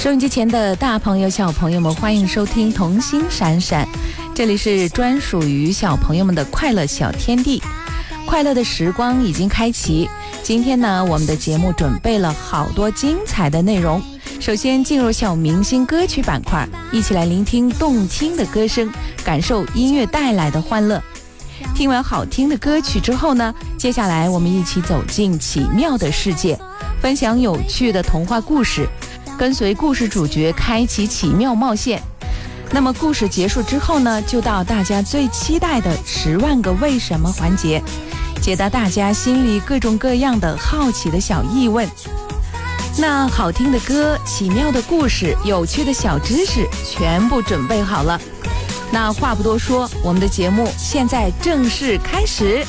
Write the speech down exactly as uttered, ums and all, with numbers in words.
收音机前的大朋友小朋友们，欢迎收听童心闪闪，这里是专属于小朋友们的快乐小天地。快乐的时光已经开启，今天呢，我们的节目准备了好多精彩的内容。首先进入小明星歌曲板块，一起来聆听动听的歌声，感受音乐带来的欢乐。听完好听的歌曲之后呢，接下来我们一起走进奇妙的世界，分享有趣的童话故事，跟随故事主角开启奇妙冒险。那么故事结束之后呢，就到大家最期待的十万个为什么环节，解答大家心里各种各样的好奇的小疑问。那好听的歌、奇妙的故事、有趣的小知识全部准备好了。那话不多说，我们的节目现在正式开始。